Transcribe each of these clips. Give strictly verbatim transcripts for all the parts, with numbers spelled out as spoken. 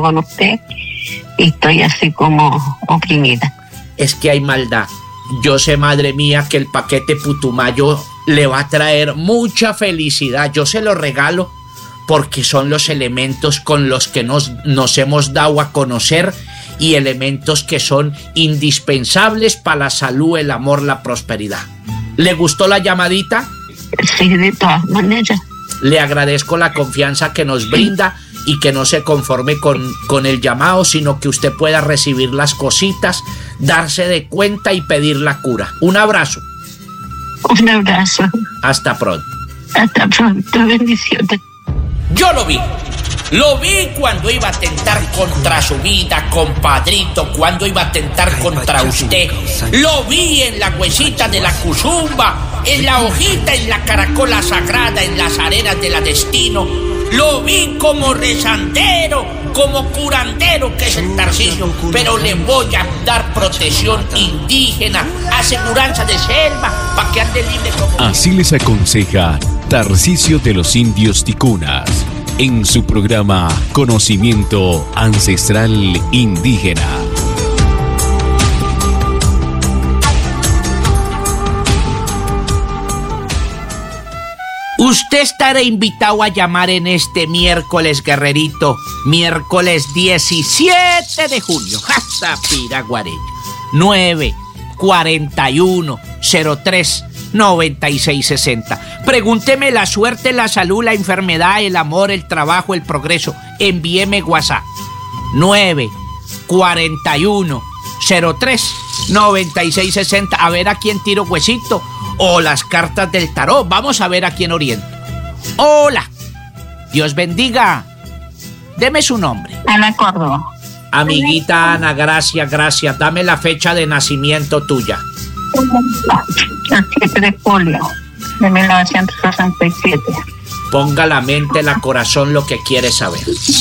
con usted y estoy así como oprimida. Es que hay maldad. Yo sé, madre mía, que el paquete Putumayo le va a traer mucha felicidad. Yo se lo regalo porque son los elementos con los que nos, nos hemos dado a conocer y elementos que son indispensables para la salud, el amor, la prosperidad. ¿Le gustó la llamadita? Sí, de todas maneras. Le agradezco la confianza que nos brinda y que no se conforme con, con el llamado, sino que usted pueda recibir las cositas, darse de cuenta y pedir la cura. Un abrazo. Un abrazo. Hasta pronto. Hasta pronto, bendiciones. Yo lo vi. Lo vi cuando iba a atentar contra su vida, compadrito, cuando iba a atentar contra usted. Lo vi en la huesita de la cuzumba, en la hojita, en la caracola sagrada, en las arenas de la destino. Lo vi como rezandero, como curandero que es el Tarcisio, pero le voy a dar protección indígena, aseguranza de selva, para que ande libre como... Así les aconseja Tarcisio de los Indios Ticunas en su programa Conocimiento Ancestral Indígena. Usted estará invitado a llamar en este miércoles, guerrerito, miércoles diecisiete de junio, hasta Piraguareño, nueve cuarenta y uno cero tres noventa y seis sesenta. Pregúnteme la suerte, la salud, la enfermedad, el amor, el trabajo, el progreso. Envíeme WhatsApp nueve cuarenta y uno cero tres noventa y seis sesenta. A ver a quién tiro huesito o las cartas del tarot. Vamos a ver a quién oriento. Hola, Dios bendiga. Deme su nombre. Ana Córdoba. Amiguita Ana, gracias, gracias. Dame la fecha de nacimiento tuya. El siete de julio de mil novecientos sesenta y siete. Ponga la mente, la corazón lo que quiere saber.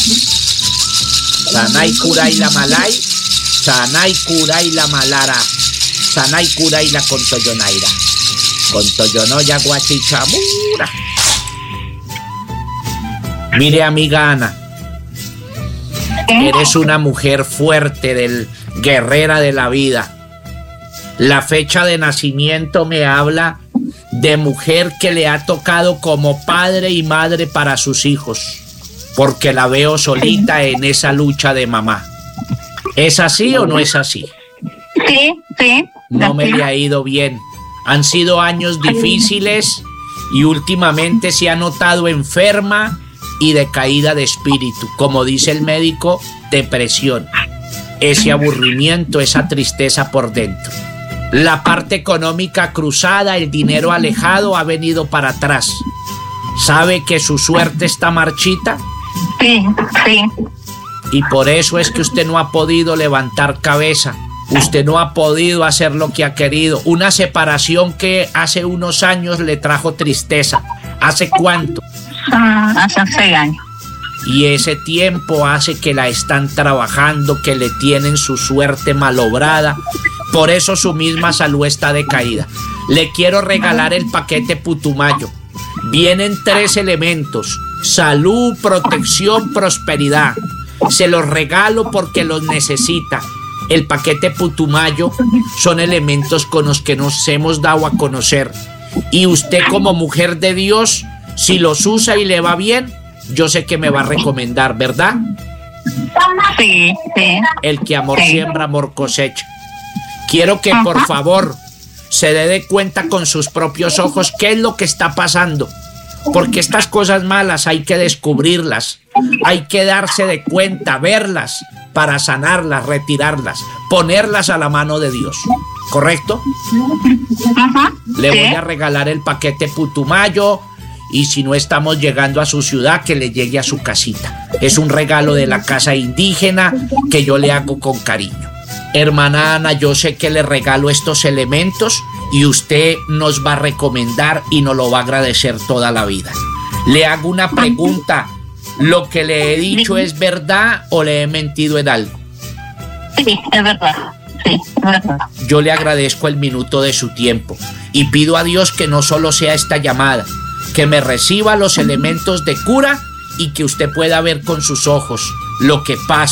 Sanay Kuray la Malay, Sanay Kuray la Malara, Sanay Kuray la Contoyonaira, Contoyonoya Guachichamura. Mire, amiga Ana, eres una mujer fuerte, del, guerrera de la vida. La fecha de nacimiento me habla de mujer que le ha tocado como padre y madre para sus hijos, porque la veo solita en esa lucha de mamá. ¿Es así o no es así? Sí, sí. No me le ha ido bien. Han sido años difíciles y últimamente se ha notado enferma y decaída de espíritu. Como dice el médico, depresión. Ese aburrimiento, esa tristeza por dentro. La parte económica cruzada, el dinero alejado ha venido para atrás. ¿Sabe que su suerte está marchita? Sí, sí. Y por eso es que usted no ha podido levantar cabeza. Usted no ha podido hacer lo que ha querido. Una separación que hace unos años le trajo tristeza. ¿Hace cuánto? Uh, hace seis años. Y ese tiempo hace que la están trabajando, que le tienen su suerte malobrada. Por eso su misma salud está decaída. Le quiero regalar el paquete Putumayo. Vienen tres elementos: salud, protección, prosperidad. Se los regalo porque los necesita. El paquete Putumayo son elementos con los que nos hemos dado a conocer. Y usted, como mujer de Dios, si los usa y le va bien, yo sé que me va a recomendar, ¿verdad? Sí, sí. El que amor sí. siembra, amor cosecha. Quiero que Ajá. por favor se dé de cuenta con sus propios ojos qué es lo que está pasando. Porque estas cosas malas hay que descubrirlas, hay que darse de cuenta, verlas para sanarlas, retirarlas, ponerlas a la mano de Dios. ¿Correcto? Ajá. Le sí. voy a regalar el paquete Putumayo. Y si no estamos llegando a su ciudad, que le llegue a su casita. Es un regalo de la casa indígena que yo le hago con cariño. Hermana Ana, yo sé que le regalo estos elementos y usted nos va a recomendar y nos lo va a agradecer toda la vida. Le hago una pregunta. ¿Lo que le he dicho es verdad o le he mentido en algo? Sí, es verdad. Sí, es verdad. Yo le agradezco el minuto de su tiempo y pido a Dios que no solo sea esta llamada, que me reciba los elementos de cura y que usted pueda ver con sus ojos lo que pasa